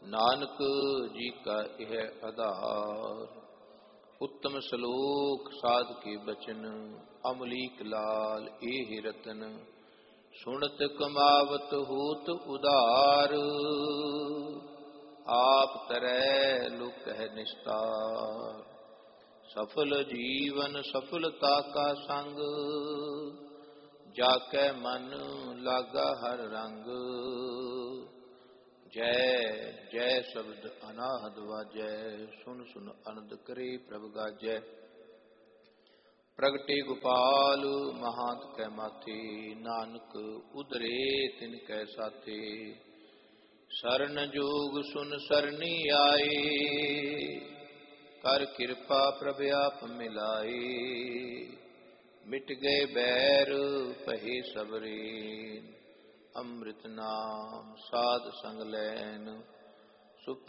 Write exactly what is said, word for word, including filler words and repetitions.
ਨਾਨਕ ਜੀ ਕਾ ਇਹ ਆਧਾਰ। ਉੱਤਮ ਸਲੋਕ ਸਾਧ ਕੇ ਬਚਨ, ਅਮਲੀਕ ਲਾਲ ਇਹ ਰਤਨ। ਸੁਣਤ ਕਮਾਵਤ ਹੋਤ ਉਧਾਰ, ਆਪ ਤਰੈ ਲੁਕਹਿ ਨਿਸਤਾਰ। ਸਫਲ ਜੀਵਨ ਸਫਲਤਾ ਕਾ ਸੰਗ, ਜਾਕੈ ਮਨ ਲਾਗਾ ਹਰ ਰੰਗ। ਜੈ ਜੈ ਸ਼ਬਦ ਅਨਾਹਦ ਵਾਜੈ, ਸੁਨ ਸੁਨ ਅਨੰਦ ਕਰੇ ਪ੍ਰਭ ਗਾਜੈ। ਪ੍ਰਗਟੇ ਗੋਪਾਲ ਮਹਾਂਤ ਕੈ ਮਾਥੇ, ਨਾਨਕ ਉਦਰੇ ਤਿਨ ਕੈ ਸਾਥੇ। ਸਰਨ ਜੋਗ ਸੁਨ ਸਰਣੀ ਆਏ, ਕਰ ਕਿਰਪਾ ਪ੍ਰਭ ਆਪ ਮਿਲਾਏ। ਮਿਟ ਗਏ ਬੈਰ ਪਹੇ ਸਬਰੇ, ਅੰਮ੍ਰਿਤ ਨਾਮ ਸਾਧ ਸੰਗ ਲੈਨ।